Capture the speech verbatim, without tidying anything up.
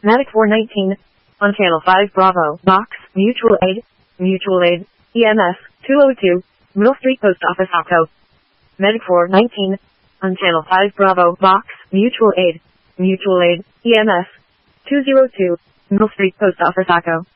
Medic four nineteen. On Channel five Bravo. Box. Mutual Aid. Mutual Aid. E M S. two oh two. Middle Street Post Office Acco. Medic four nineteen. On Channel five Bravo. Box. Mutual Aid. Mutual Aid. E M S. two oh two. Middle Street Post Office Acco.